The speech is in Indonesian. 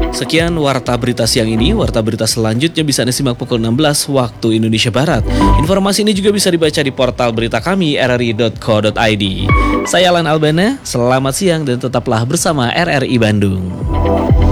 Sekian Warta Berita siang ini. Warta Berita selanjutnya bisa Anda simak pukul 16 waktu Indonesia Barat. Informasi ini juga bisa dibaca di portal berita kami rri.co.id. Saya Alan Albana, selamat siang dan tetaplah bersama RRI Bandung.